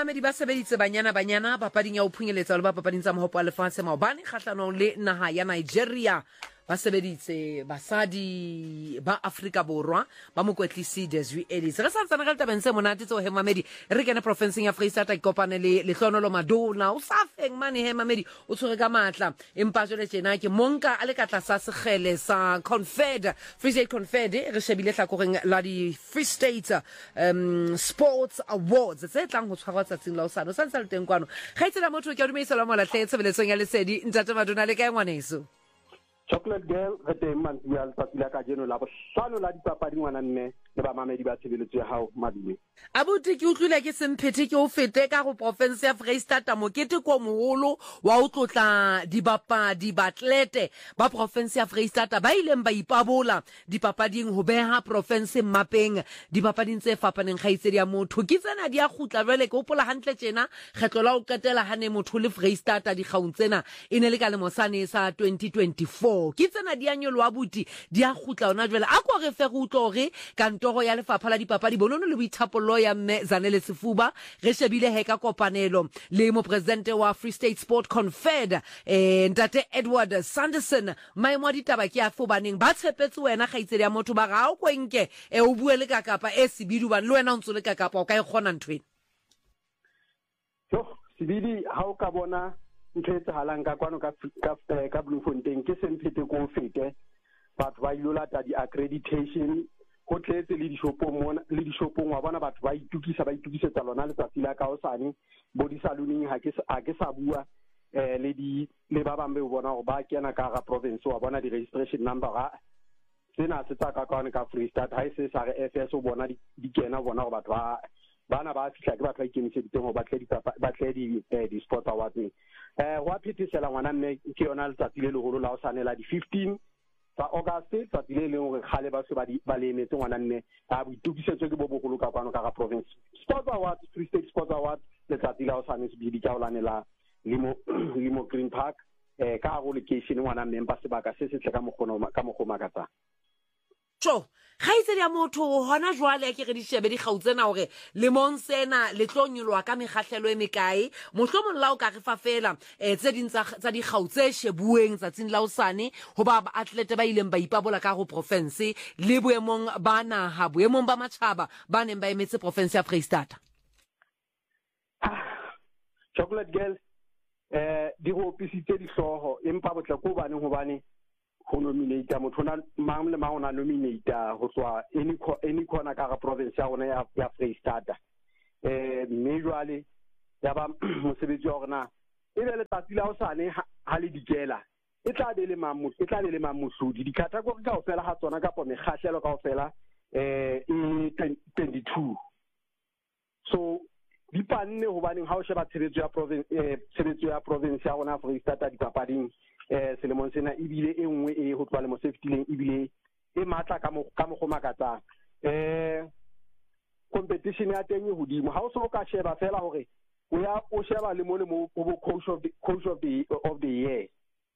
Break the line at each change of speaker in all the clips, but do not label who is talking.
mamedi ba sebeditse banyana papading ya o phunyeletsa le ba papading tsa mohopo a lefatshe maobane kgahlanong le naha ya Nigeria ba sebeditse basadi ba Afrika Borwa ba mokwetlisi Desiree Ellis re sa tsana ka tabeng se monate tso he mamedi re kene provinceng ya Freestata ikopane le Lehlonolo Madona o sa feng mane he mamedi o tshwere ka matla empa jole tjena ke monka a le ka tlasa segele sa Confed Free State Confed re shebile hlakoreng la di Free State Sports Awards tse tlang ho tshwarwa tsatsing la osano sa ntse le teng kwano ga itsela motho ke a dumedisa la mola tletse beletsong ya lesedi ntate Madona le kae ngwaneso
Chocolate Girl re teng mantsiya letsatsi la kajeno la bohlano la dipapadi ngwana nne le ba mamedi ba tshebeletso ya hao Madule
abuti ke utlwile ke semphete ke o fete ka go province ya Freistata mokete ko moholo wa o tlotla dibapadi batlete ba province ya Freistata ba ileng ba ipabola dipapading ho beha province mapeng dipapading tse fapaneng khaitsedi ya motho ke tsena di a khutla jwale ke hopola hantle tjena kgetlo la o qetela hane motho le Freistata di kgaung tsena ene le ka le mosane sa 2024 ke tsena di a nyolwa abuti di a khutla ona jwale a ko re fe go utlo re kantoro ya lefapha la dipapadi bonono le boithapollo ya mme Zanele Sefuba re shebile he ka kopanelo le mo president wa Free State Sport Confed ntate Edward Sanderson maemo a ditaba ke a fobaneng ba tshepetse wena khaitsedi ya motho ba ga o kwenke o bue le ka kapa sibidu ban le wena o ntse le ka kapa o ka ikgona nthwena
yo sibidi ha o ka bona ntse halang ka kwano ka Bloemfontein ke semphete ko fete batho ba ilolata di accreditation go tletse le dishopong wa bona batho ba itukisetsa lona letsatsi la ka osane bo di saloning ha ke sa bua le ba bambe o bona go ba kena ka ga province wa bona di registration number ga sena se tsa ka ka Free State ha se sa re FS o bona di kena bona go batho bana ba fihla ke batho ba ikemiseditse go batle di sports awards wa phethesela ngwana mme ke yona letsatsi le legolo la osane la di 15 sa August tsatsi le leng gore khale ba se ba le emetse ngwana nne a boitukisetso ke bo bogolo ka kwano ka ga province sports awards Free State Sports Awards letsatsi la osane se bidi ka olanela limo Green Park ka go location ngwana mme ba sebaka se se tle ka mogoma ka tsa
tso ga itse dia motho hona jwale ke re di shebe di gautsena hore le monsena le tlonyolwa ka megahlelo e mekae mohlomong la o ka re fa fela tse ding tsa di gautse shebueng tsatsing la osane ho ba atlete ba ileng ba ipabola ka go province le boemong ba naha boemong ba matjhaba ba neng ba emetse province ya Freistata
Chocolate Girl di go pisitse di hloho empa botla ko bane hobane go nominate motho na mang le mang ona nominate go tswa any corner ka ga province ya rona ya Freistata mme jwale ya ba mosebetsi wa rona e be le tatsi la osane ha le dikela e tla be le mamusudi di-category ka ofela ha tsona ka po megahlelo ka ofela 22 so di panne hobaneng ha o sheba tshebetso ya province ya rona Freistata dipapading selemong sena ebile e nngwe e ho tloa le mo safety ebile e matla ka mo go makatsang competition ya teng e hodimo ha o so ka sheba fela hore o sheba le mo coach of the year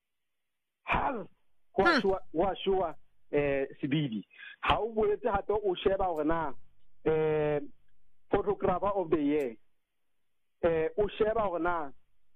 wa shua sibidi ha o boetse hape o sheba hore na photographer of the year o sheba hore na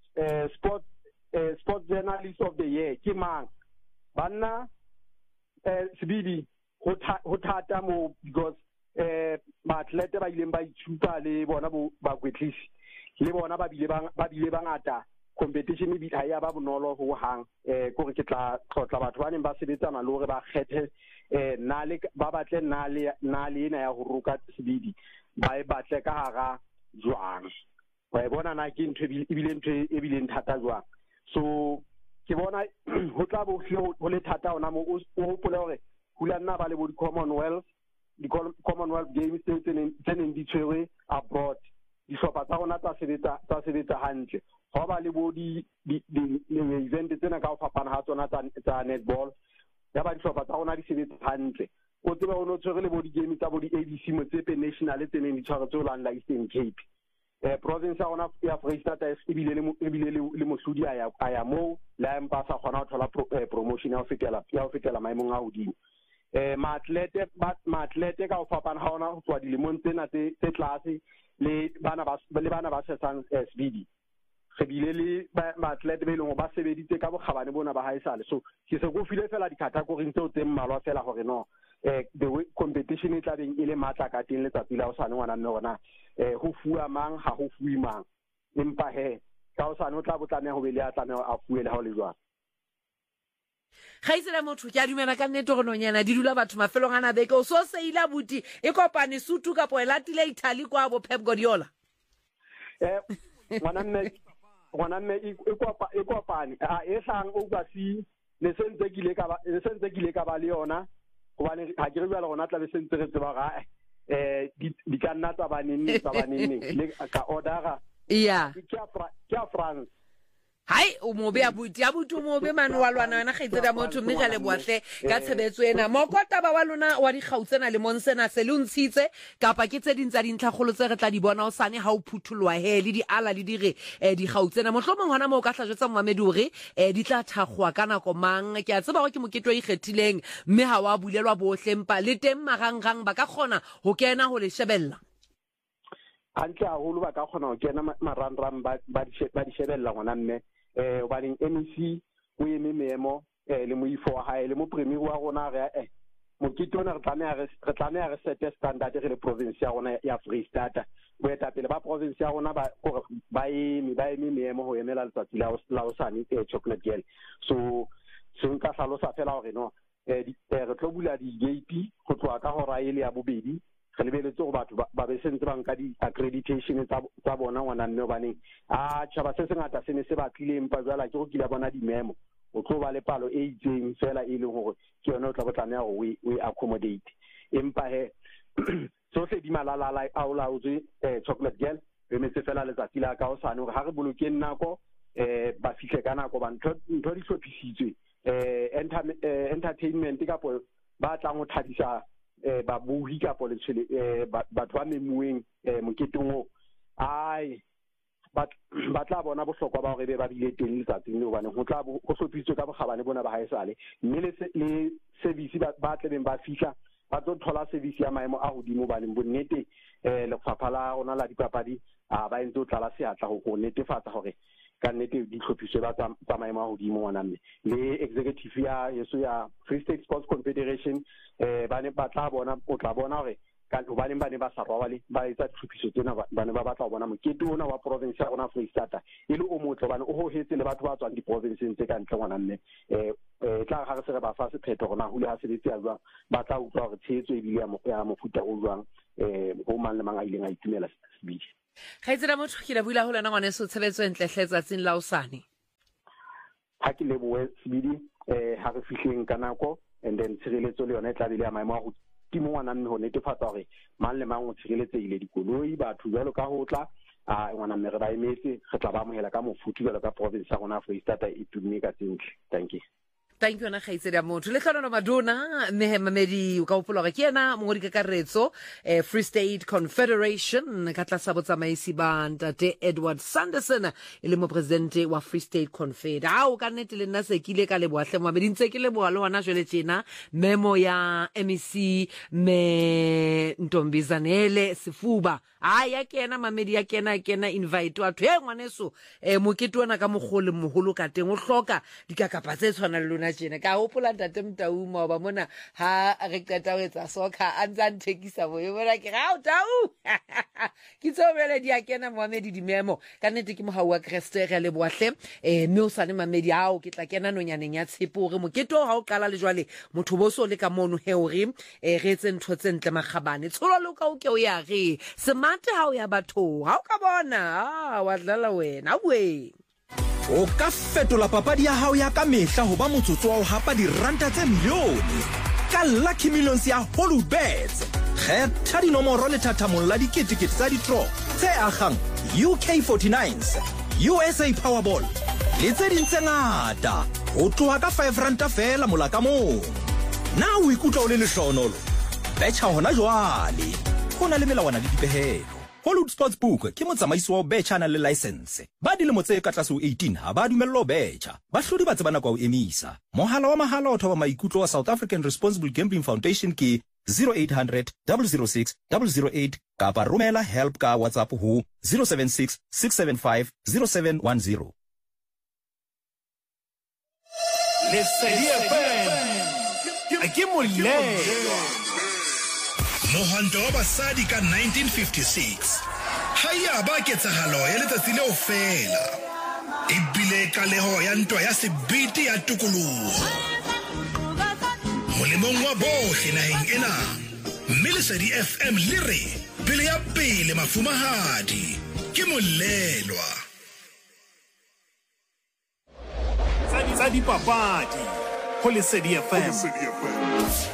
sports journalist of the year ke mang banna sibidi ho thata mo because atlete ba ileng ba itshupa le bona ba kwetlisi le bona ba bile ba ngata competition e ha ya ba bonolo ho hang gore ke tla tlotla batho ba neng ba sebetsana le hore ba kgethe nale ba batle nale ena ya ho ruka sibidi ba e batle ka hara jwang wa bona na ke ntwe e bile thata jwang so ke bona ho tla bo ho le thata ona mo o hopola hore hula nna ba le bo di-Commonwealth Games tse neng di tshwerwe abroad di hlopa tsa rona tsa sebetsa hantle ho ba le bo di event tsena ka ho fapana ha tsona tsa netball ya ba di hlopa tsa rona di sebetsa hantle o tseba o no tshwere le bo di-game tsa bo di-ABC Motsepe National tse neng di tshwara tse o lang la Eastern Cape province ya rona ya Freistata ebile le mohlodi a ya mo la empa sa kgona ho thola promotion ya ho fetela maemong a hodimo maatlete ka o fapana ha ona go tswa dilemong tsena tse tlase le bana ba setsang SBD re bile le maatlete ba ileng ba sebeditse ka bokgabane bona ba haesale so ke se go file fela dikatagoring tseo tse mmalwa fela gore no the way competition e tla beng ile matla ka teng letsatsi la o sane ngwana mme rona go fua mang ha go fui mang empa ka o sane o tla botlameha go be le a tlameha a fuele ha o le jwang
ga isela motho ke a dumela ka nnete go nonyana di dula batho mafelong ana beke o so seila buti e kopane sutu ka po e latile Italy kwa bo Pep Guardiola
ngwana mme e kopane e sang o ka si le sentse kile ka ba le yona gobane ha ke re bjala gona tla be sentse re tseba ga di ka nna tsa baneng le ka ordera ke a France
hai o mobe abuti o mobe mane wa lwana wena ga itseda motho mme ga le boatle ka tshebetso ena mokota ba wa lona wa dikgautsena le monsena se le ntshitse kapa ke tse dintsa dintlhagolo tse re tla di bona o sane ha o phuthulwa le di ala le dire dikgautsena mohlomong hona mo ka tlajwetsa Mohamedi hore di tla thagwa ka nako mang ke a tseba go ke moketlo ikgethileng mme ha wa bulelwa bohle mpa le teng marangrang ba ka kgona ho kena ho le shebella
antle a holo ba ka kgona ho kena marangrang ba di shebella ngwana mme obaneng MEC o eme meemo le moifo wa hae le mo premier wa rona re mokete ona re tlameha re sete standard re le province ya rona ya Free State boetapele ba province ya rona ba eme meemo ho emela letsatsi la osane Chocolate Girl so nka hlalosa fela hore no re tlo bula di gate go tloa ka hora ile ya bobedi re lebeletse go batho ba be sentse ba nka di-accreditation tsa bona ngwana mme obaneng tšhaba se ngata se ne se batlile empa jwala ke go kile bona di-memo o tlo ba le palo e itseng fela e leng gore ke yone o tla botlameha gore o accommodate empa tsohle di malalala a o laotswe Chocolate Girl re metse fela letsatsi la ka o sane gore ha re bolokeng nako ba fihle ka nako ba ntho di hlophisitswe entertainment kapo ba tlang go thadisa ba bui ka politsele batho ba memueng moketong o ba tla bona bohlokwa ba gore ba bile teng letsatsing le hobane go tla go hlophisitswe ka bogabane bona ba haesale mme le service ba tlebeng ba fihla ba tlo thola service ya maemo a godimo baneng bonnete lefapha la rona la dipapadi ba entse o tlala seatla go netefatsa gore ka nnete di hlophiswe ba tsa maemo a godimo ngwana mme le executive ya yeso ya Free State Sports Confederation ba tla bona o tla bona gore ka hobane ba ne ba sa robale ba etsa dihlophiso tsena ba ne ba batla go bona mokete ona wa province ya rona Free State e le o motle bana o hohetse le batho ba tswang di provinces tse ka ntle ngwana mme tla ga re se re ba fa sephetho gona hule ha sebetse ya jwang ba tla utlwa gore tshetso e bile ya mofuta o jwang o mang le mang a ileng a itumela sebidi
ga itsela motho ke la bula ho lona ngwane se tshebetso entle tletsatsing la osane
ha ke leboe sebidi ha re fihleng ka nako and then tshireletso le yona e tla bile ya maemo a go timo ngwana mme ho netefatsa gore mang le mang o tshireletsehile dikoloi batho jwalo ka ho tla ngwana mme re ba emetse re tla ba amohela ka mofutu jwalo ka province ya rona Free State e tumme ka tsentle thank you
na kgaitsedi ya motho le tlhono Madonna mme Mohamedi o ka upola gore ke ena mongodi kakaretso Free State Confederation ka tlasa botsamaisi ba Ntate Edward Sanderson e le mo presidente wa Free State Confed o ka nnete le nna se kile ka leboahle Mohamedi ntse ke leboa le wana jwale tjena memo ya MEC me Ntombizanele Sefuba ya kena Mohamedi ya kena invite watho ngwaneso mokete ona ka mogole mogolo ka teng o hloka dikakapa tse tshwana le lona tjena ka hopola Ntate Mtauma ba mona ha re qeta ho etsa soccer a ntsa nthekisa boye bona ke ga o tau ke tsobele di a kena Mohamedi di memo ka nnete ke mohau wa Kreste re le boahle mme o sane Mohamedi ke tla kena nonyaneng ya tshepo re moketo ha o qala le jwale motho boso le ka mono he hore re etse ntho tse ntle magabane tsholo lo ka o ke o ya re semate ha o ya batho ha o ka bona wa dlala wena we
o ka fetola papadi ya hao ya ka mehla ho ba motsotso wa ho hapa diranta tse milione ka Lucky Millions ya Holubets kgetha dinomoro le thathamong la diketekete tsa ditro tse agang UK49s USA Powerball le tse ding tse ngata o tloha ka 5 ranta fela mola ka moo na o ikutlwa o le lehlohonolo betjha hona jwale ho na le melawana le dipehelo Hollywood Sportsbook ke motsamaisi wa ho betjha na le license. Ba dilemo tse ka tlase ho 18 ha ba dumellwa ho betjha. Bahlodi ba tsebana kwa ho emisa. Mohala wa mahala o thoba maikutlo wa South African Responsible Gambling Foundation ke 0800 006 008 kapa romela help ka WhatsApp ho 076 675 0710.
Lesedi FM ke molelo.
Mohwanto wa basadi ka 1956 haya ba ketsahalo ya letsatsi leo fela e bile kaleho ya ntwa ya sebete ya tokoloho molemong wa bohle naheng ena mme Lesedi FM le re pele ya pele mafumahadi ke molelwa
Tsadi papadi ho Lesedi FM.